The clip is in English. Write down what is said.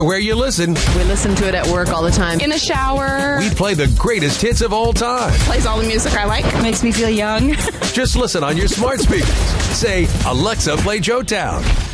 Where you listen. We listen to it at work all the time. In the shower. We play the greatest hits of all time. Plays all the music I like. Makes me feel young. Just listen on your smart speakers. Say, Alexa, play Joe Town.